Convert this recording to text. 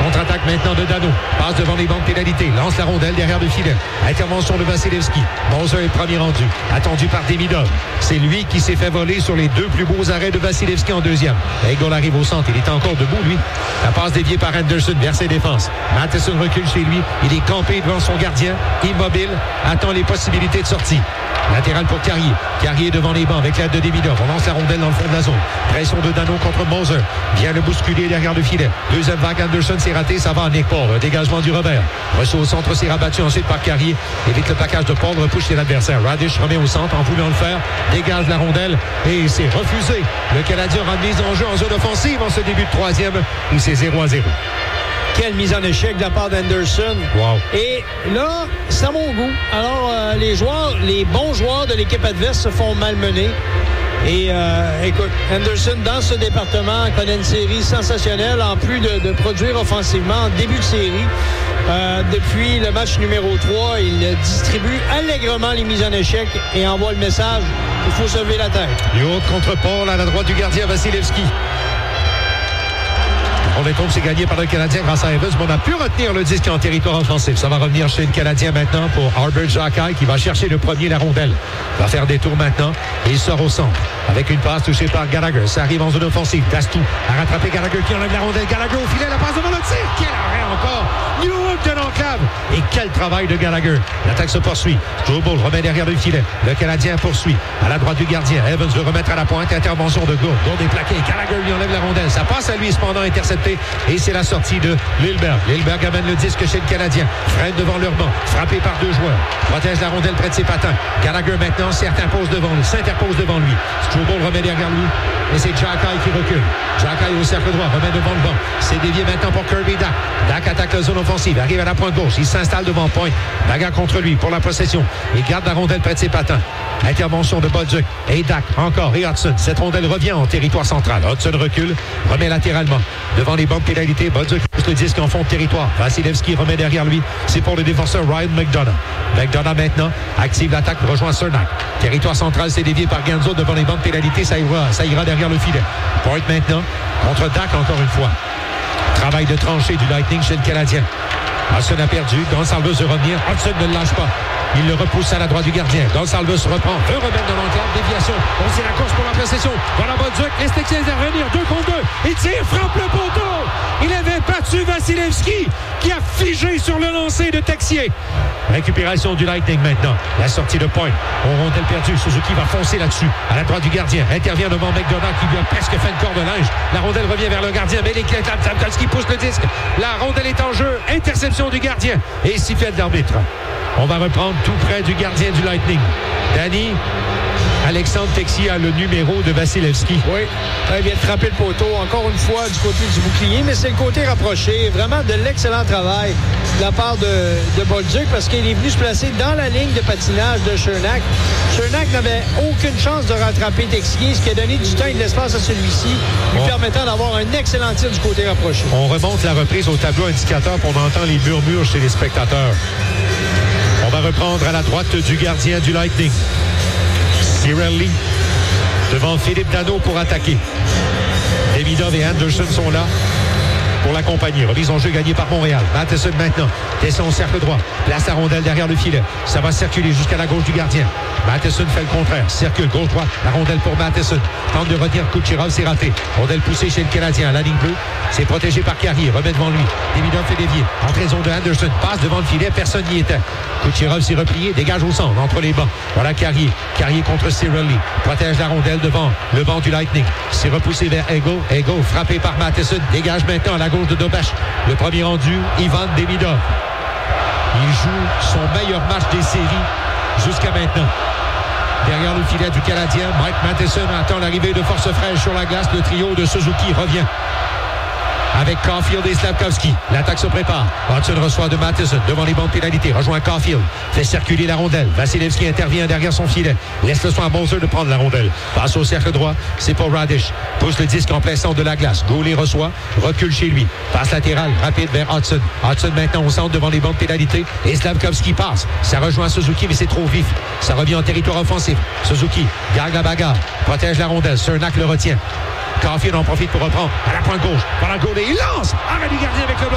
Contre-attaque maintenant de Dano. Passe devant les bancs de pénalité. Lance la rondelle derrière le filet. Intervention de Vasilevski. Moser est le premier rendu. Attendu par Demidov. C'est lui qui s'est fait voler sur les deux plus beaux arrêts de Vasilevski en deuxième. Eagle arrive au centre. Il est encore debout, lui. La passe déviée par Anderson vers ses défenses. Matheson recule chez lui. Il est campé devant son gardien. Immobile. Attend les possibilités de sortie. Latéral pour Carrier. Carrier devant les bancs avec l'aide de Demidov. On lance la rondelle dans le fond de la zone. Pression de Dano contre Moser. Vient le bousculer derrière le filet. Deuxième vague, Anderson s'est raté. Ça va à Nick Paul. Un dégagement du revers. Reçu au centre, s'est rabattu ensuite par Carrier. Évite le plaquage de Paul. Repousse chez l'adversaire. Radish remet au centre en voulant le faire. Dégage la rondelle. Et c'est refusé. Le Canadien aura mise en jeu en zone offensive en ce début de troisième où c'est 0-0. Quelle mise en échec de la part d'Anderson. Wow. Et là, c'est à mon goût. Alors, les bons joueurs de l'équipe adverse se font malmener. Et écoute, Anderson, dans ce département, connaît une série sensationnelle, en plus de produire offensivement en début de série. Depuis le match numéro 3, il distribue allègrement les mises en échec et envoie le message qu'il faut se lever la tête. Du haut contre Paul à la droite du gardien Vasilevski. On est c'est gagné par le Canadien grâce à Evans, mais on a pu retenir le disque en territoire offensif. Ça va revenir chez le Canadien maintenant pour Albert Jacquet qui va chercher le premier la rondelle. Va faire des tours maintenant et il sort au centre avec une passe touchée par Gallagher. Ça arrive en zone offensive. Dastou a rattrapé Gallagher qui enlève la rondelle. Gallagher au filet, la passe devant le tir. Quel arrêt encore! Newhook de l'enclave. Et quel travail de Gallagher. L'attaque se poursuit. Strobel remet derrière le filet. Le Canadien poursuit à la droite du gardien. Evans veut remettre à la pointe. Intervention de Gourde. Gourde est plaqué. Gallagher lui enlève la rondelle. Ça passe à lui cependant intercepté. Et c'est la sortie de Lillberg. Lillberg amène le disque chez le Canadien. Freine devant leur banc. Frappé par deux joueurs. Protège la rondelle près de ses patins. Gallagher maintenant s'interpose devant lui. Strobel remet derrière lui. Et c'est Jacquet qui recule. Jacquet au cercle droit. Remet devant le banc. C'est dévié maintenant pour Kirby Dach. Dach attaque la zone offensive. Arrive à la pointe gauche. Il s'installe devant Point. Bagarre contre lui pour la possession. Il garde la rondelle près de ses patins. Intervention de Bolduc. Et Dach encore. Et Hudson. Cette rondelle revient en territoire central. Hudson recule. Remet latéralement. Devant les bancs de pénalité. Bolduc pousse le disque en fond de territoire. Vasilevski remet derrière lui. C'est pour le défenseur Ryan McDonough. McDonough maintenant active l'attaque. Rejoint Cernak. Territoire central, c'est dévié par Ganzo devant les bancs de pénalité. Ça ira derrière le filet. Point maintenant contre Dach encore une fois. Travail de tranchée du Lightning chez le Canadien. Hudson a perdu. Gonçalves veut revenir. Hudson ne le lâche pas. Il le repousse à la droite du gardien. Gonçalves reprend. Veut remettre dans l'enclave. Déviation. On sait la course pour la possession. Voilà Bolduc. Estexier à revenir. 2 contre 2. Il tire. Frappe le poteau. Il avait battu Vasilevski qui a figé sur le lancer de Texier. Récupération du Lightning maintenant. La sortie de Point. On rondelle perdue. Suzuki va foncer là-dessus. À la droite du gardien. Intervient devant McDonough qui lui a presque fait une corde de linge. La rondelle revient vers le gardien. Mais l'éclat. Zamkowski pousse le disque. La rondelle est en jeu. Interception du gardien. Et sifflet de l'arbitre. On va reprendre tout près du gardien du Lightning. Danny, Alexandre Texier a le numéro de Vasilevski. Oui, il vient de frapper le poteau encore une fois du côté du bouclier, mais c'est le côté rapproché. Vraiment de l'excellent travail de la part de Bolduc parce qu'il est venu se placer dans la ligne de patinage de Cernak. Cernak n'avait aucune chance de rattraper Texier, ce qui a donné du temps et de l'espace à celui-ci, lui permettant d'avoir un excellent tir du côté rapproché. On remonte la reprise au tableau indicateur pour on entend les murmures chez les spectateurs. On va reprendre à la droite du gardien du Lightning. Cirelli devant Philippe Dano pour attaquer. Demidov et Anderson sont là pour l'accompagner. Remise en jeu gagnée par Montréal. Matheson maintenant descend au cercle droit. Place la rondelle derrière le filet. Ça va circuler jusqu'à la gauche du gardien. Matheson fait le contraire. Circule gauche-droite. La rondelle pour Matheson. Tente de retenir Kucherov, c'est raté. Rondelle poussée chez le Canadien. La ligne bleue. C'est protégé par Carrier. Remet devant lui. Demidov fait dévier. Entraison de Anderson. Passe devant le filet. Personne n'y était. Kucherov s'est replié. Dégage au centre. Entre les bancs. Voilà Carrier. Carrier contre Cirelli. Protège la rondelle devant le banc du Lightning. C'est repoussé vers Ego. Ego frappé par Matheson. Dégage maintenant à la gauche de Dobach. Le premier rendu, Ivan Demidov. Il joue son meilleur match des séries jusqu'à maintenant. Derrière le filet du Canadien, Mike Matheson attend l'arrivée de force fraîche sur la glace. Le trio de Suzuki revient avec Caulfield et Slafkovsky. L'attaque se prépare. Hudson reçoit de Matheson devant les bancs de pénalité. Rejoint Caulfield. Fait circuler la rondelle. Vasilevski intervient derrière son filet. Laisse le soin à Moser de prendre la rondelle. Passe au cercle droit. C'est pour Radish. Pousse le disque en plein centre de la glace. Goulet reçoit. Recule chez lui. Passe latérale rapide vers Hudson. Hudson maintenant au centre devant les bancs de pénalité. Et Slafkovsky passe. Ça rejoint Suzuki, mais c'est trop vif. Ça revient en territoire offensif. Suzuki garde la bagarre. Protège la rondelle. Cernak le retient. Caulfield en profite pour reprendre à la pointe gauche. Par la Goulet, il lance! Arrêt du gardien avec le bloc.